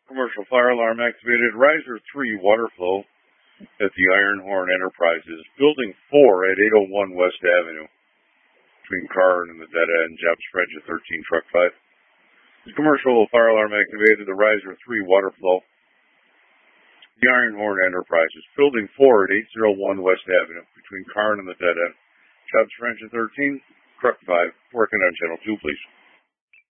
Commercial fire alarm activated. Riser 3 water flow at the Iron Horn Enterprises, Building 4 at 801 West Avenue, between Carr and the dead end, Jobs French at 13, Truck 5. The commercial fire alarm activated. The Riser 3 water flow. The Iron Horn Enterprises, Building 4 at 801 West Avenue, between Carr and the dead end, Jobs French at 13, Truck 5. Working on Channel 2, please.